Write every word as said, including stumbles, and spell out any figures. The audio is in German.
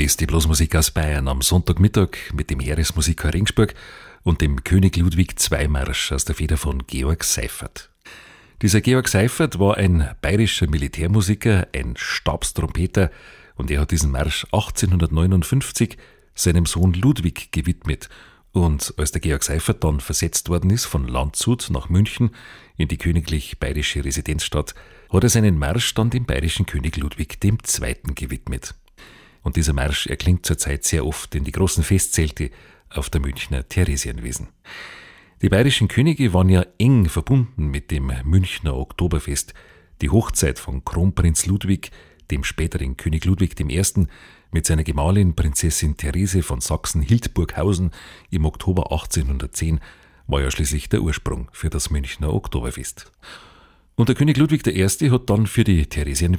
ist die Blasmusik aus Bayern am Sonntagmittag mit dem Heeresmusiker Ringsburg und dem König Ludwig der Zweite Marsch aus der Feder von Georg Seifert. Dieser Georg Seifert war ein bayerischer Militärmusiker, ein Stabstrompeter, und er hat diesen Marsch achtzehnhundertneunundfünfzig seinem Sohn Ludwig gewidmet. Und als der Georg Seifert dann versetzt worden ist von Landshut nach München in die königlich bayerische Residenzstadt, hat er seinen Marsch dann dem bayerischen König Ludwig der Zweite gewidmet. Und dieser Marsch erklingt zurzeit sehr oft in die großen Festzelte auf der Münchner Theresienwiesen. Die bayerischen Könige waren ja eng verbunden mit dem Münchner Oktoberfest. Die Hochzeit von Kronprinz Ludwig, dem späteren König Ludwig der Erste, mit seiner Gemahlin Prinzessin Therese von Sachsen-Hildburghausen im Oktober achtzehnhundertzehn war ja schließlich der Ursprung für das Münchner Oktoberfest. Und der König Ludwig der Erste hat dann für die Theresienwiesen